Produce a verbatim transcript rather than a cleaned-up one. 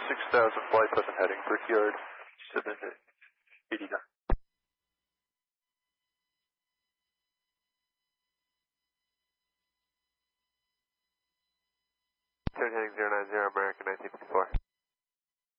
six thousand, flight seven heading, Brickyard, seven eighty-nine. Turn heading zero nine zero, American nineteen fifty-four.